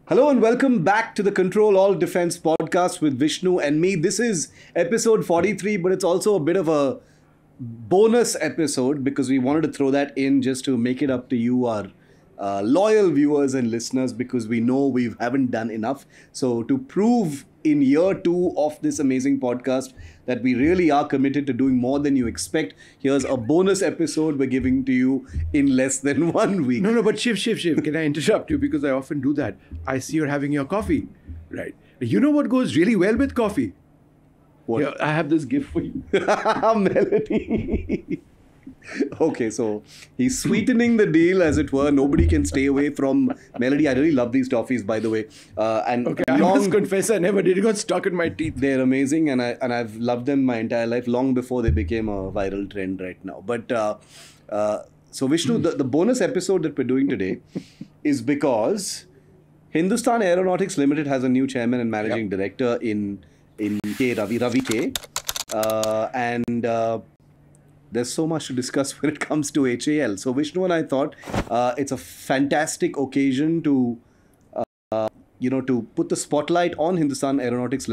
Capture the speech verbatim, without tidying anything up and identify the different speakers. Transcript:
Speaker 1: Hello and welcome back to the Control All Defense podcast with Vishnu and me. This is episode forty-three, but it's also a bit of a bonus episode because we wanted to throw that in just to make it up to you, our uh, loyal viewers and listeners, because we know we haven't done enough. So to prove in year two of this amazing podcast that we really are committed to doing more than you expect, here's a bonus episode we're giving to you in less than one week.
Speaker 2: No, no, but Shiv, Shiv, Shiv, can I interrupt you? Because I often do that. I see you're having your coffee, right? You know what goes really well with coffee?
Speaker 1: What?
Speaker 2: Here, I have this gift for you.
Speaker 1: Melody. Okay, so he's sweetening the deal, as it were. Nobody can stay away from Melody. I really love these toffees, by the way. Uh, and
Speaker 2: Okay, I must confess, I never did. It got stuck in my teeth.
Speaker 1: They're amazing, and I and I've loved them my entire life, long before they became a viral trend right now. But uh, uh, so Vishnu, the, the bonus episode that we're doing today is because Hindustan Aeronautics Limited has a new chairman and managing
Speaker 2: Yep.
Speaker 1: director in in K Ravi Ravi K, uh, and. Uh, There's so much to discuss when it comes to H A L. So Vishnu and I thought uh, it's a fantastic occasion to, uh, you know, to put the spotlight on Hindustan Aeronautics